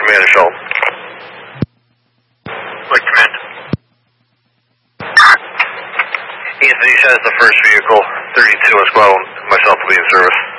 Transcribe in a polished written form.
Command, Sheldon. What command? Ethan, he has the first vehicle, 32 as well, myself will be in service.